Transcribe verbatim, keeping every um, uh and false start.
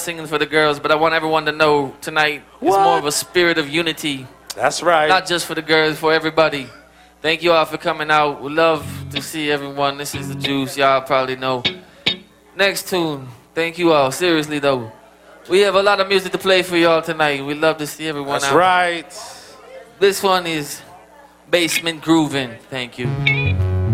singing for the girls, but I want everyone to know tonight is more of a spirit of unity. That's right. Not just for the girls, for everybody. Thank you all for coming out. We love to see everyone. This is the Juice. Y'all probably know. Next tune. Thank you all. Seriously, though. We have a lot of music to play for y'all tonight. We love to see everyone That's out. right. This one is Basement Groovin'. Thank you.